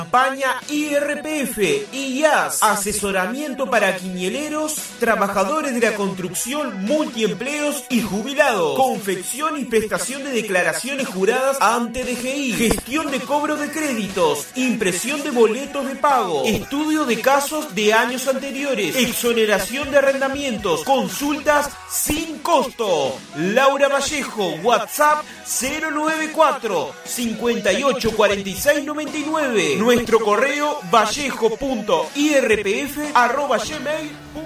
Campaña IRPF, IAS, asesoramiento para quiñeleros, trabajadores de la construcción, multiempleos y jubilados, confección y prestación de declaraciones juradas ante DGI, gestión de cobro de créditos, impresión de boletos de pago, estudio de casos de años anteriores, exoneración de arrendamientos, consultas sin costo. Laura Vallejo, WhatsApp 094 58 46 99. Nuestro correo vallejo.irpf@gmail.com.